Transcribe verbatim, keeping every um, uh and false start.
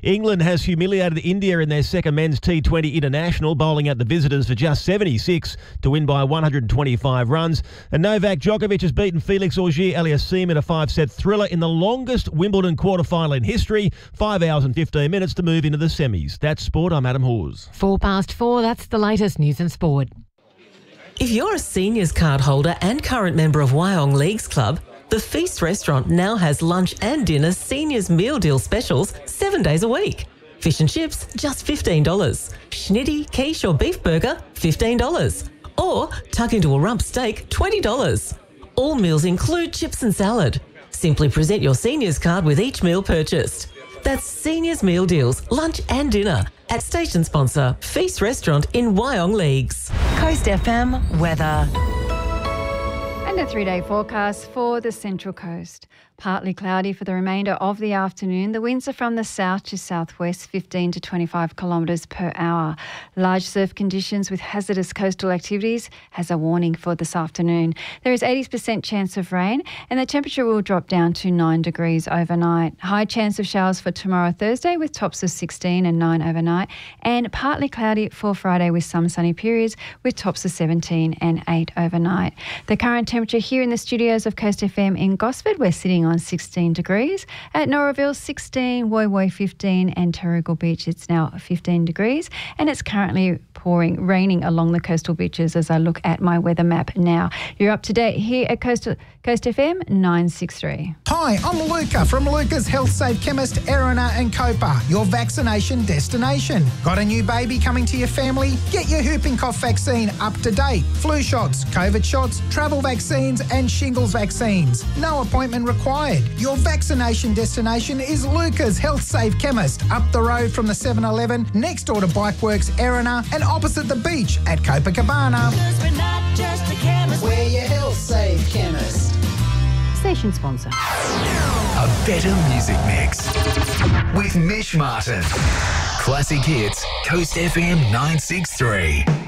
England has humiliated India in their second men's T twenty international, bowling out the visitors for just seventy-six to win by one hundred twenty-five runs. And Novak Djokovic has beaten Felix Auger-Aliassime in a five-set thriller in the longest Wimbledon quarterfinal in history, five hours and fifteen minutes to move into the semis. That's sport. I'm Adam Hawes. Four past four, that's the latest news and sport. If you're a seniors card holder and current member of Wyong Leagues Club, the Feast restaurant now has lunch and dinner seniors meal deal specials seven days a week. Fish and chips, just fifteen dollars. Schnitty, quiche or beef burger, fifteen dollars. Or tuck into a rump steak, twenty dollars. All meals include chips and salad. Simply present your seniors card with each meal purchased. That's Seniors Meal Deals, lunch and dinner at station sponsor Feast Restaurant in Wyong Leagues. Coast F M weather. And a three-day forecast for the Central Coast. Partly cloudy for the remainder of the afternoon. The winds are from the south to southwest, fifteen to twenty-five kilometres per hour. Large surf conditions with hazardous coastal activities has a warning for this afternoon. There is eighty percent chance of rain and the temperature will drop down to nine degrees overnight. High chance of showers for tomorrow, Thursday, with tops of sixteen and nine overnight, and partly cloudy for Friday with some sunny periods with tops of seventeen and eight overnight. The current temperature here in the studios of Coast F M in Gosford, we're sitting on sixteen degrees. At Noraville, sixteen, Woy Woy, fifteen, and Terrigal Beach, it's now fifteen degrees, and it's currently pouring, raining along the coastal beaches as I look at my weather map now. You're up to date here at Coast, Coast F M nine sixty-three. Hi, I'm Luca from Luca's Health Safe Chemist, Erina and Copa, your vaccination destination. Got a new baby coming to your family? Get your whooping cough vaccine up to date. Flu shots, COVID shots, travel vaccines and shingles vaccines. No appointment required. Your vaccination destination is Luca's Health Safe Chemist, up the road from the seven eleven, next door to Bikeworks Erina and opposite the beach at Copacabana. We're not just a chemist. We're your Health Safe Chemist. Station sponsor. A better music mix with Mish Martin. Classic hits, Coast F M nine sixty-three.